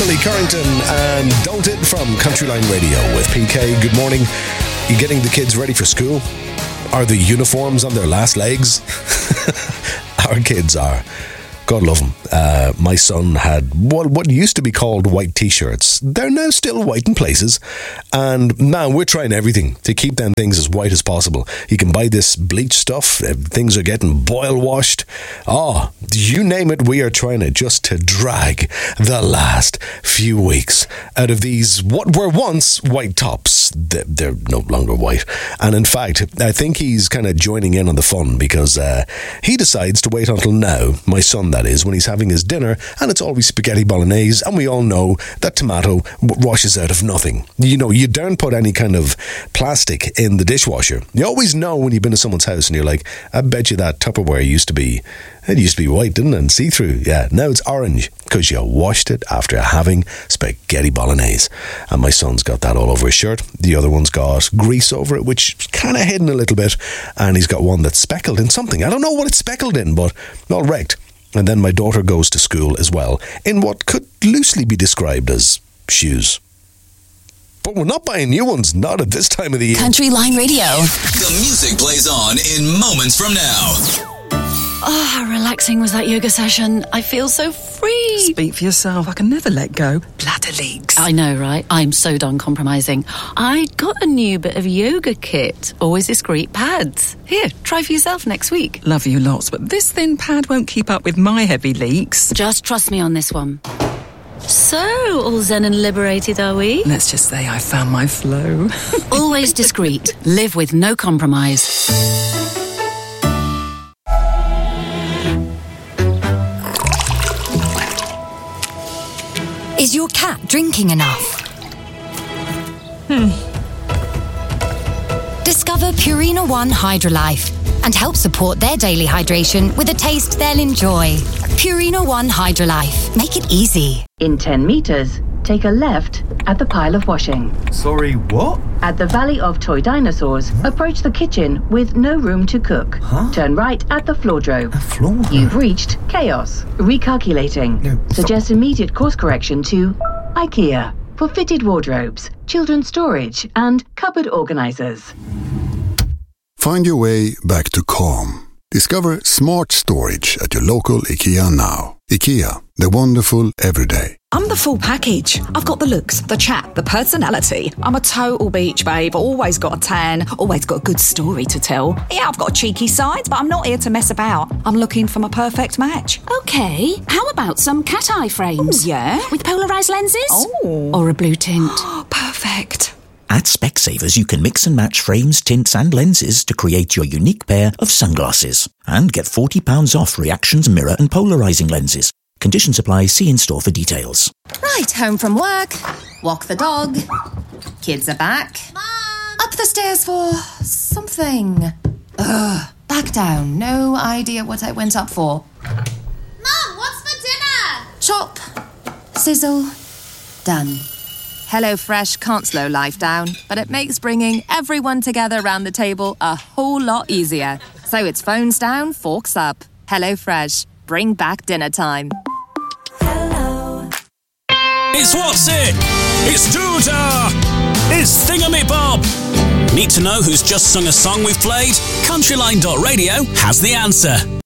Billy Currington and Don't It from Countryline Radio with PK. Good morning. You getting the kids ready for school? Are the uniforms on their last legs? Our kids are. God love them. My son had what used to be called white t-shirts. They're now still white in places. And now we're trying everything to keep them things as white as possible. You can buy this bleach stuff. Things are getting boil washed. Oh, you name it, we are trying it just to drag the last few weeks out of these, what were once white tops. They're no longer white. And in fact, I think he's kind of joining in on the fun because he decides to wait until now, my son that is, when he's having his dinner, and it's always spaghetti bolognese, and we all know that tomato washes out of nothing. You know, you don't put any kind of plastic in the dishwasher. You always know when you've been to someone's house and you're like, I bet you that Tupperware used to be white, didn't it? And see-through. Yeah, now it's orange because you washed it after having spaghetti bolognese. And my son's got that all over his shirt. The other one's got grease over it, which is kind of hidden a little bit. And he's got one that's speckled in something. I don't know what it's speckled in, but all wrecked. And then my daughter goes to school as well in what could loosely be described as shoes. But we're not buying new ones, not at this time of the year. Countryline Radio. The music plays on in moments from now. Oh, how relaxing was that yoga session. I feel so free. Speak for yourself. I can never let go. Bladder leaks. I know, right? I'm so done compromising. I got a new bit of yoga kit. Always discreet pads. Here, try for yourself next week. Love you lots, but this thin pad won't keep up with my heavy leaks. Just trust me on this one. So, all zen and liberated, are we? Let's just say I found my flow. Always discreet. Live with no compromise. Is your cat drinking enough? Discover Purina One Hydrolife and help support their daily hydration with a taste they'll enjoy. Purina One Hydrolife. Make it easy. In 10 meters, take a left at the pile of washing. Sorry, what? At the Valley of Toy Dinosaurs, approach the kitchen with no room to cook. Huh? Turn right at the floordrome. A floor? You've reached chaos. Recalculating. No, Suggest immediate course correction to IKEA for fitted wardrobes, children's storage, and cupboard organizers. Find your way back to calm. Discover smart storage at your local IKEA now. IKEA, the wonderful everyday. I'm the full package. I've got the looks, the chat, the personality. I'm a total beach babe, always got a tan, always got a good story to tell. Yeah, I've got a cheeky side, but I'm not here to mess about. I'm looking for my perfect match. Okay, how about some cat eye frames? Ooh, yeah? With polarised lenses? Oh. Or a blue tint? Perfect. At Specsavers, you can mix and match frames, tints and lenses to create your unique pair of sunglasses. And get £40 off Reactions mirror and polarising lenses. Conditions apply. See in-store for details. Right, home from work. Walk the dog. Kids are back. Mom! Up the stairs for something. Back down. No idea what I went up for. Mom, what's for dinner? Chop. Sizzle. Done. HelloFresh can't slow life down, but it makes bringing everyone together around the table a whole lot easier. So it's phones down, forks up. HelloFresh. Bring back dinner time. It's What's It? It's Doodah! It's Thingamabob! Need to know who's just sung a song we've played? Countryline.radio has the answer.